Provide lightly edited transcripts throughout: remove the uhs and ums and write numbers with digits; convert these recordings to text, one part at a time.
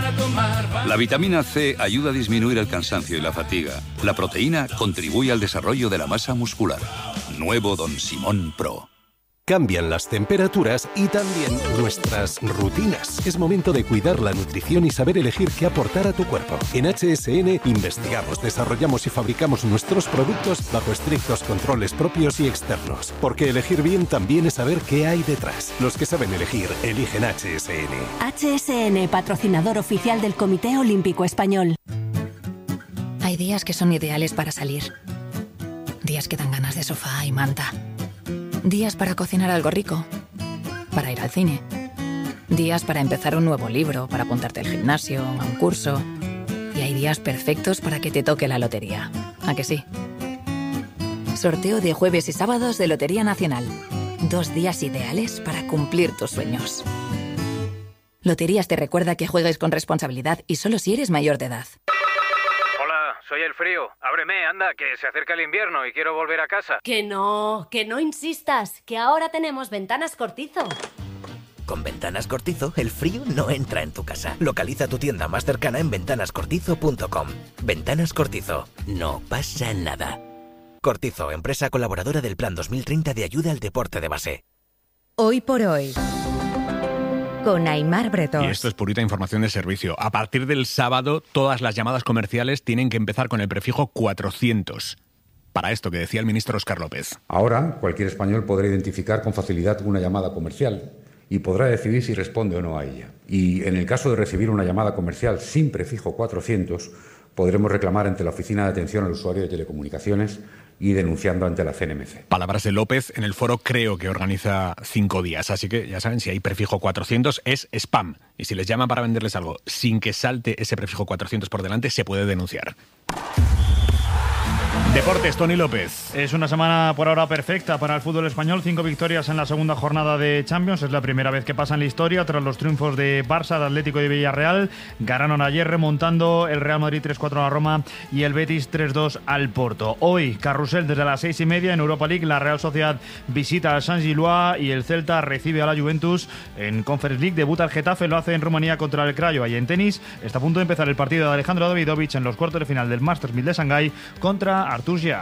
La vitamina C ayuda a disminuir el cansancio y la fatiga. La proteína contribuye al desarrollo de la masa muscular. Nuevo Don Simón Pro. Cambian las temperaturas y también nuestras rutinas. Es momento de cuidar la nutrición y saber elegir qué aportar a tu cuerpo. En HSN investigamos, desarrollamos y fabricamos nuestros productos bajo estrictos controles propios y externos. Porque elegir bien también es saber qué hay detrás. Los que saben elegir, eligen HSN. HSN, patrocinador oficial del Comité Olímpico Español. Hay días que son ideales para salir. Días que dan ganas de sofá y manta. Días para cocinar algo rico, para ir al cine. Días para empezar un nuevo libro, para apuntarte al gimnasio, a un curso. Y hay días perfectos para que te toque la lotería. ¿A que sí? Sorteo de jueves y sábados de Lotería Nacional. 2 días ideales para cumplir tus sueños. Loterías te recuerda que juegues con responsabilidad y solo si eres mayor de edad. Soy el frío. Ábreme, anda, que se acerca el invierno y quiero volver a casa. Que no insistas, que ahora tenemos Ventanas Cortizo. Con Ventanas Cortizo, el frío no entra en tu casa. Localiza tu tienda más cercana en ventanascortizo.com. Ventanas Cortizo. No pasa nada. Cortizo, empresa colaboradora del Plan 2030 de ayuda al deporte de base. Hoy por hoy, con Aimar Bretós. Y esto es purita información de servicio. A partir del sábado, todas las llamadas comerciales tienen que empezar con el prefijo 400. Para esto que decía el ministro Óscar López. Ahora, cualquier español podrá identificar con facilidad una llamada comercial y podrá decidir si responde o no a ella. Y en el caso de recibir una llamada comercial sin prefijo 400, podremos reclamar ante la Oficina de Atención al Usuario de Telecomunicaciones y denunciando ante la CNMC. Palabras de López en el foro Creo, que organiza 5 días. Así que ya saben, si hay prefijo 400 es spam. Y si les llaman para venderles algo sin que salte ese prefijo 400 por delante, se puede denunciar. Deportes, Tony López. Es una semana por ahora perfecta para el fútbol español. 5 victorias en la segunda jornada de Champions. Es la primera vez que pasa en la historia tras los triunfos de Barça, de Atlético y de Villarreal. Ganaron ayer remontando el Real Madrid 3-4 a la Roma y el Betis 3-2 al Porto. Hoy, carrusel desde las 6:30 en Europa League. La Real Sociedad visita al San Gillois y el Celta recibe a la Juventus. En Conference League debuta el Getafe, lo hace en Rumanía contra el Craiova. Y en tenis está a punto de empezar el partido de Alejandro Davidovich en los cuartos de final del Masters 1000 de Shanghái contra Artur Gia.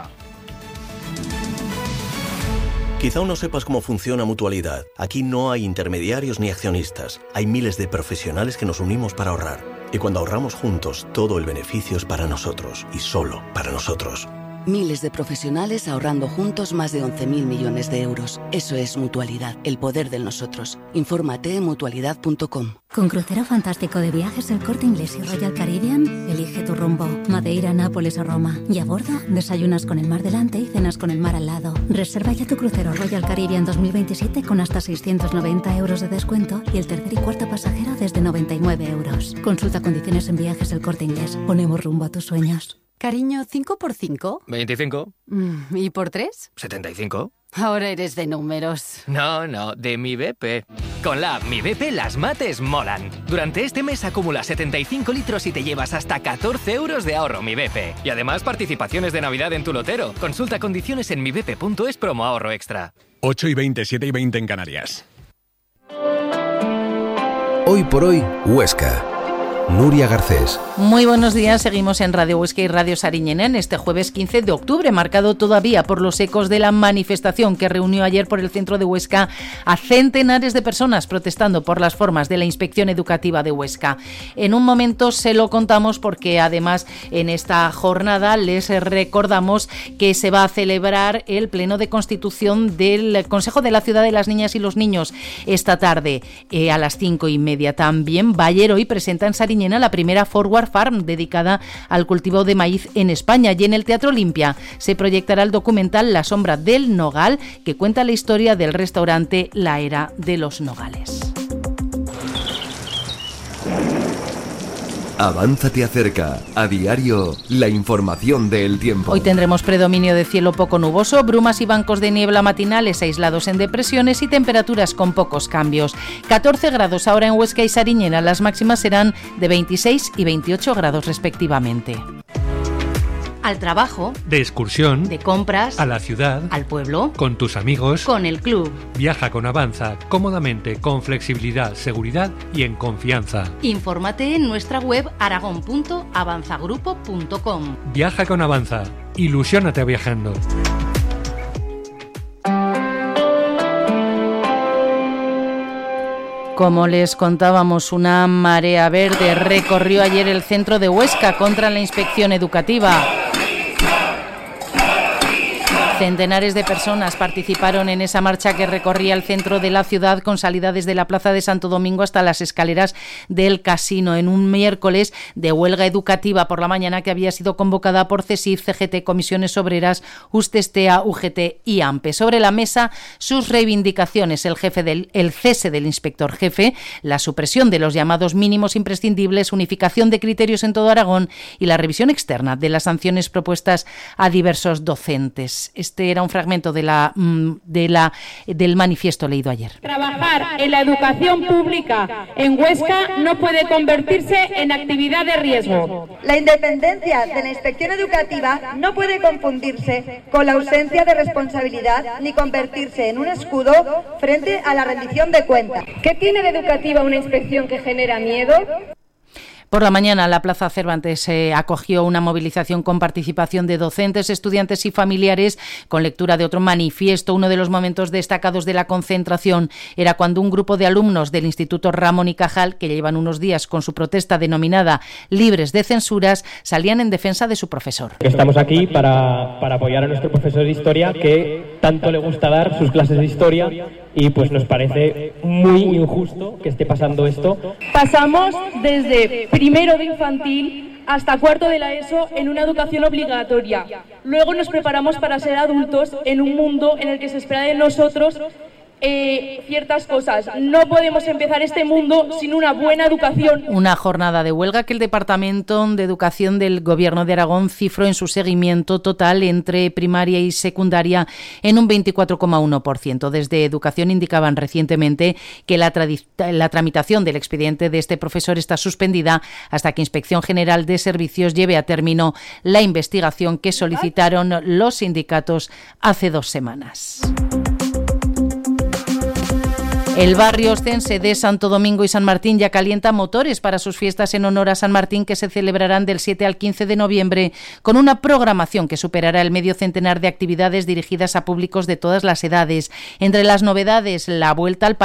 Quizá aún no sepas cómo funciona Mutualidad. Aquí no hay intermediarios ni accionistas. Hay miles de profesionales que nos unimos para ahorrar. Y cuando ahorramos juntos, todo el beneficio es para nosotros y solo para nosotros. Miles de profesionales ahorrando juntos más de 11.000 millones de euros. Eso es Mutualidad, el poder del nosotros. Infórmate en mutualidad.com. Con crucero fantástico de viajes El Corte Inglés y Royal Caribbean, elige tu rumbo. Madeira, Nápoles o Roma. Y a bordo, desayunas con el mar delante y cenas con el mar al lado. Reserva ya tu crucero Royal Caribbean 2027 con hasta 690 euros de descuento y el tercer y cuarto pasajero desde 99 euros. Consulta condiciones en Viajes El Corte Inglés. Ponemos rumbo a tus sueños. Cariño, ¿5 por 5? 25. ¿Y por 3? 75. Ahora eres de números. No, de Mi BP. Con la app Mi BP las mates molan. Durante este mes acumula 75 litros y te llevas hasta 14 euros de ahorro Mi BP. Y además participaciones de Navidad en tu lotero. Consulta condiciones en mibp.es promo ahorro extra. 8:20, 7:20 en Canarias. Hoy por hoy, Huesca. Nuria Garcés. Muy buenos días, seguimos en Radio Huesca y Radio Sariñena en este jueves 15 de octubre, marcado todavía por los ecos de la manifestación que reunió ayer por el centro de Huesca a centenares de personas protestando por las formas de la Inspección Educativa de Huesca. En un momento se lo contamos porque además en esta jornada les recordamos que se va a celebrar el pleno de constitución del Consejo de la Ciudad de las Niñas y los Niños esta tarde a las 5:30. También Bayer hoy presenta en Sariñena la primera Forward Farm dedicada al cultivo de maíz en España, y en el Teatro Olimpia se proyectará el documental La sombra del nogal, que cuenta la historia del restaurante La Era de los Nogales. Avanza te acerca. A diario, la información del tiempo. Hoy tendremos predominio de cielo poco nuboso, brumas y bancos de niebla matinales aislados en depresiones y temperaturas con pocos cambios. 14 grados ahora en Huesca y Sariñena, las máximas serán de 26 y 28 grados respectivamente. Al trabajo. De excursión. De compras. A la ciudad. Al pueblo. Con tus amigos. Con el club. Viaja con Avanza cómodamente, con flexibilidad, seguridad y en confianza. Infórmate en nuestra web aragon.avanzagrupo.com. Viaja con Avanza. Ilusiónate viajando. Como les contábamos, una marea verde recorrió ayer el centro de Huesca contra la inspección educativa. Centenares de personas participaron en esa marcha que recorría el centro de la ciudad con salida desde la plaza de Santo Domingo hasta las escaleras del casino en un miércoles de huelga educativa por la mañana que había sido convocada por CESIF, CGT, Comisiones Obreras, USTESTEA, UGT y AMPE. Sobre la mesa, sus reivindicaciones, el cese del inspector jefe, la supresión de los llamados mínimos imprescindibles, unificación de criterios en todo Aragón y la revisión externa de las sanciones propuestas a diversos docentes. Este era un fragmento del manifiesto leído ayer. Trabajar en la educación pública en Huesca no puede convertirse en actividad de riesgo. La independencia de la inspección educativa no puede confundirse con la ausencia de responsabilidad ni convertirse en un escudo frente a la rendición de cuentas. ¿Qué tiene de educativa una inspección que genera miedo? Por la mañana, la Plaza Cervantes acogió una movilización con participación de docentes, estudiantes y familiares, con lectura de otro manifiesto. Uno de los momentos destacados de la concentración era cuando un grupo de alumnos del Instituto Ramón y Cajal, que llevan unos días con su protesta denominada Libres de Censuras, salían en defensa de su profesor. Estamos aquí para apoyar a nuestro profesor de Historia, que tanto le gusta dar sus clases de Historia, y pues nos parece muy injusto que esté pasando esto. Pasamos desde primero de infantil hasta cuarto de la ESO en una educación obligatoria. Luego nos preparamos para ser adultos en un mundo en el que se espera de nosotros ciertas cosas. No podemos empezar este mundo sin una buena educación. Una jornada de huelga que el Departamento de Educación del Gobierno de Aragón cifró en su seguimiento total entre primaria y secundaria en un 24,1%. Desde Educación indicaban recientemente que la tramitación del expediente de este profesor está suspendida hasta que Inspección General de Servicios lleve a término la investigación que solicitaron los sindicatos hace 2 semanas. El barrio ostense de Santo Domingo y San Martín ya calienta motores para sus fiestas en honor a San Martín, que se celebrarán del 7 al 15 de noviembre, con una programación que superará el medio centenar de actividades dirigidas a públicos de todas las edades. Entre las novedades, la vuelta al